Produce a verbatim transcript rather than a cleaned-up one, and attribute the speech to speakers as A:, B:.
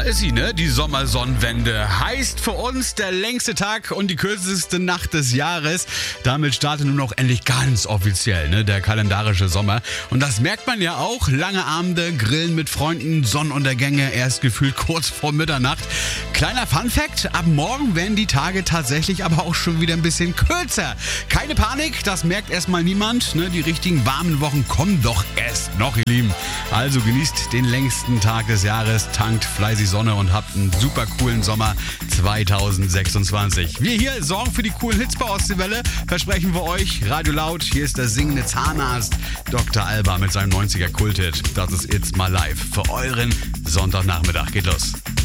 A: ist sie, ne? Die Sommersonnenwende. Heißt für uns der längste Tag und die kürzeste Nacht des Jahres. Damit startet nun auch endlich ganz offiziell, ne? Der kalendarische Sommer. Und das merkt man ja auch. Lange Abende, Grillen mit Freunden, Sonnenuntergänge, erst gefühlt kurz vor Mitternacht. Kleiner Funfact, ab morgen werden die Tage tatsächlich aber auch schon wieder ein bisschen kürzer. Keine Panik, das merkt erstmal niemand, ne? Die richtigen warmen Wochen kommen doch erst noch, ihr Lieben. Also genießt den längsten Tag des Jahres, tankt fleißig Sonne und habt einen super coolen Sommer zwanzig sechsundzwanzig. Wir hier sorgen für die coolen Hits bei Ostseewelle, versprechen wir euch. Radio Laut, hier ist der singende Zahnarzt Doktor Alba mit seinem neunziger Kulthit. Das ist It's My Life für euren Sonntagnachmittag. Geht los.